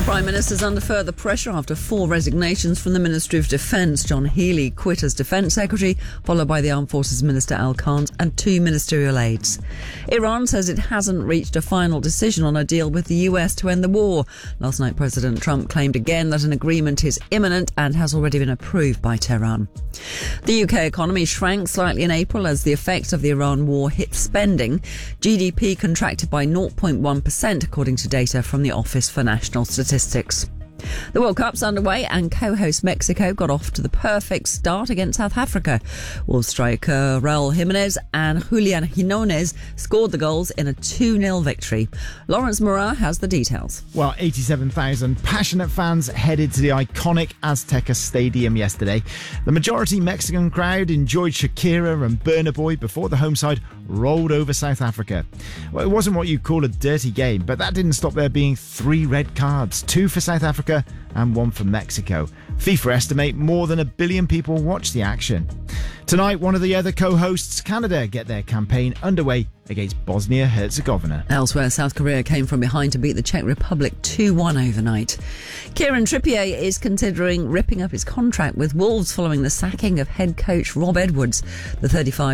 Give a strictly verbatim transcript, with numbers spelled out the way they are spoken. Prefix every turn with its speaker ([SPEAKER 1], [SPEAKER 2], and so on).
[SPEAKER 1] Prime Minister's under further pressure after four resignations from the Ministry of Defence. John Healey quit as Defence Secretary, followed by the Armed Forces Minister Al Kant and two ministerial aides. Iran says it hasn't reached a final decision on a deal with the U S to end the war. Last night, President Trump claimed again that an agreement is imminent and has already been approved by Tehran. The U K economy shrank slightly in April as the effects of the Iran war hit spending. G D P contracted by zero point one percent, according to data from the Office for National Statistics. The World Cup's underway and co-host Mexico got off to the perfect start against South Africa. Wolves striker Raul Jimenez and Julian Quinones scored the goals in a two nil victory. Lawrence Morat has the details.
[SPEAKER 2] Well, eighty-seven thousand passionate fans headed to the iconic Azteca Stadium yesterday. The majority Mexican crowd enjoyed Shakira and Burna Boy before the home side rolled over South Africa. Well, it wasn't what you'd call a dirty game, but that didn't stop there being three red cards, two for South Africa and one for Mexico. FIFA estimate more than a billion people watched the action. Tonight, one of the other co-hosts, Canada, get their campaign underway against Bosnia-Herzegovina.
[SPEAKER 1] Elsewhere, South Korea came from behind to beat the Czech Republic two one overnight. Kieran Trippier is considering ripping up his contract with Wolves following the sacking of head coach Rob Edwards. The thirty-five